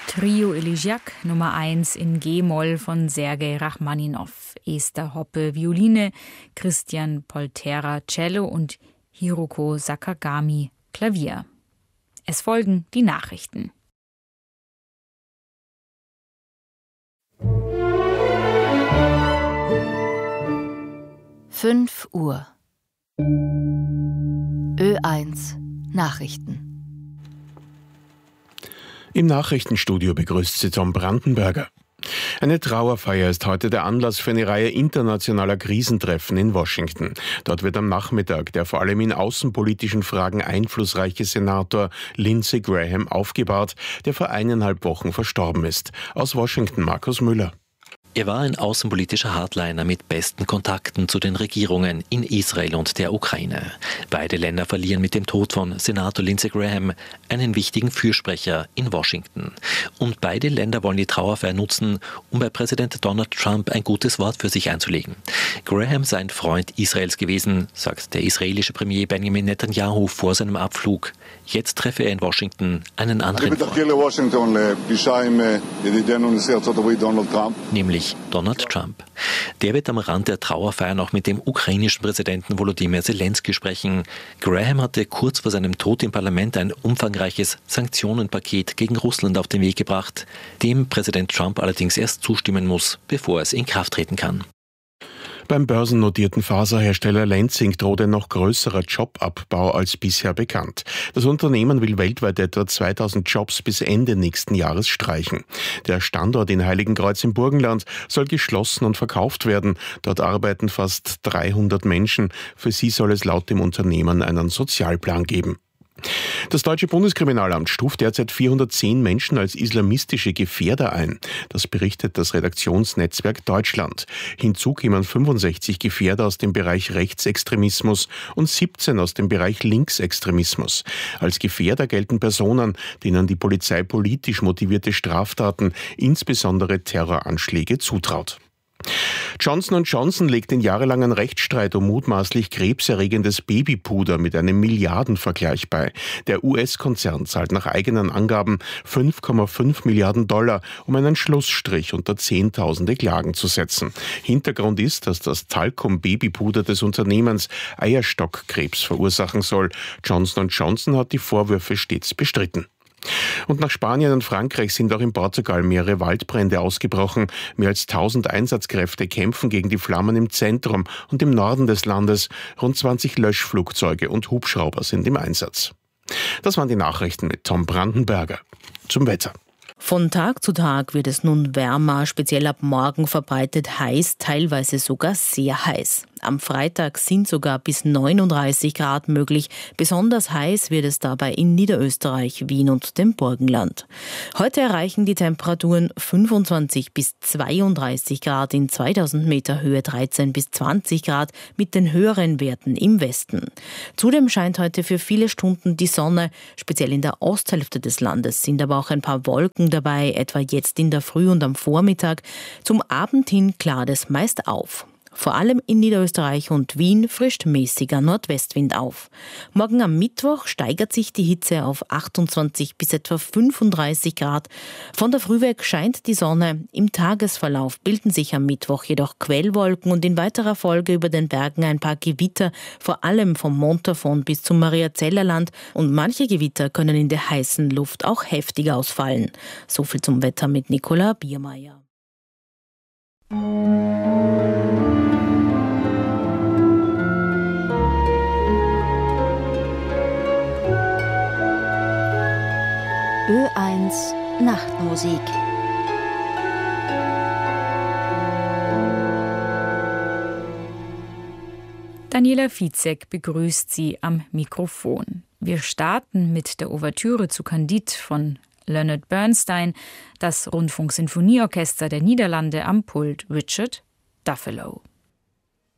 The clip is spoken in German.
Trio Elegiac Nummer 1 in G-Moll von Sergei Rachmaninow. Esther Hoppe Violine, Christian Poltera Cello und Hiroko Sakagami Klavier. Es folgen die Nachrichten. Fünf Uhr. Ö1 Nachrichten. Im Nachrichtenstudio begrüßt sie Tom Brandenberger. Eine Trauerfeier ist heute der Anlass für eine Reihe internationaler Krisentreffen in Washington. Dort wird am Nachmittag der vor allem in außenpolitischen Fragen einflussreiche Senator Lindsey Graham aufgebahrt, der vor 1,5 Wochen verstorben ist. Aus Washington Markus Müller. Er war ein außenpolitischer Hardliner mit besten Kontakten zu den Regierungen in Israel und der Ukraine. Beide Länder verlieren mit dem Tod von Senator Lindsey Graham einen wichtigen Fürsprecher in Washington. Und beide Länder wollen die Trauerfeier nutzen, um bei Präsident Donald Trump ein gutes Wort für sich einzulegen. Graham sei ein Freund Israels gewesen, sagt der israelische Premier Benjamin Netanyahu vor seinem Abflug. Jetzt treffe er in Washington einen anderen Freund. Nämlich Donald Trump. Der wird am Rand der Trauerfeier noch mit dem ukrainischen Präsidenten Volodymyr Zelensky sprechen. Graham hatte kurz vor seinem Tod im Parlament ein umfangreiches Sanktionenpaket gegen Russland auf den Weg gebracht, dem Präsident Trump allerdings erst zustimmen muss, bevor es in Kraft treten kann. Beim börsennotierten Faserhersteller Lenzing droht ein noch größerer Jobabbau als bisher bekannt. Das Unternehmen will weltweit etwa 2000 Jobs bis Ende nächsten Jahres streichen. Der Standort in Heiligenkreuz im Burgenland soll geschlossen und verkauft werden. Dort arbeiten fast 300 Menschen. Für sie soll es laut dem Unternehmen einen Sozialplan geben. Das deutsche Bundeskriminalamt stuft derzeit 410 Menschen als islamistische Gefährder ein. Das berichtet das Redaktionsnetzwerk Deutschland. Hinzu kämen 65 Gefährder aus dem Bereich Rechtsextremismus und 17 aus dem Bereich Linksextremismus. Als Gefährder gelten Personen, denen die Polizei politisch motivierte Straftaten, insbesondere Terroranschläge, zutraut. Johnson & Johnson legt den jahrelangen Rechtsstreit um mutmaßlich krebserregendes Babypuder mit einem Milliardenvergleich bei. Der US-Konzern zahlt nach eigenen Angaben 5,5 Milliarden $, um einen Schlussstrich unter Zehntausende Klagen zu setzen. Hintergrund ist, dass das Talcum-Babypuder des Unternehmens Eierstockkrebs verursachen soll. Johnson & Johnson hat die Vorwürfe stets bestritten. Und nach Spanien und Frankreich sind auch in Portugal mehrere Waldbrände ausgebrochen. Mehr als 1000 Einsatzkräfte kämpfen gegen die Flammen im Zentrum und im Norden des Landes. Rund 20 Löschflugzeuge und Hubschrauber sind im Einsatz. Das waren die Nachrichten mit Tom Brandenberger. Zum Wetter. Von Tag zu Tag wird es nun wärmer, speziell ab morgen verbreitet heiß, teilweise sogar sehr heiß. Am Freitag sind sogar bis 39 Grad möglich. Besonders heiß wird es dabei in Niederösterreich, Wien und dem Burgenland. Heute erreichen die Temperaturen 25 bis 32 Grad in 2000 Meter Höhe, 13 bis 20 Grad mit den höheren Werten im Westen. Zudem scheint heute für viele Stunden die Sonne. Speziell in der Osthälfte des Landes sind aber auch ein paar Wolken dabei, etwa jetzt in der Früh und am Vormittag. Zum Abend hin klart es meist auf. Vor allem in Niederösterreich und Wien frischt mäßiger Nordwestwind auf. Morgen am Mittwoch steigert sich die Hitze auf 28 bis etwa 35 Grad. Von der Früh weg scheint die Sonne. Im Tagesverlauf bilden sich am Mittwoch jedoch Quellwolken und in weiterer Folge über den Bergen ein paar Gewitter, vor allem vom Montafon bis zum Mariazellerland. Und manche Gewitter können in der heißen Luft auch heftig ausfallen. So viel zum Wetter mit Nicola Biermeier. Ö1 Nachtmusik. Daniela Fizek begrüßt Sie am Mikrofon. Wir starten mit der Ouvertüre zu Candide von Leonard Bernstein, das Rundfunksinfonieorchester der Niederlande am Pult Richard Duffelow.